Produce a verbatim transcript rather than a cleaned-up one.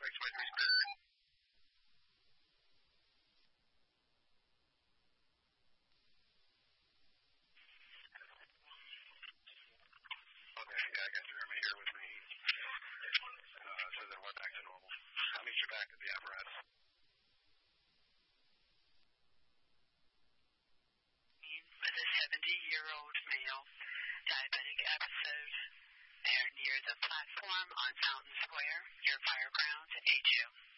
six by three Spirit. Okay, yeah, I got your army here with me. Uh, so then we're back to normal. That means you're back at the apparatus. With a seventy-year-old male, diabetic episode. They are near the platform on Fountain Square, your fire ground, A two.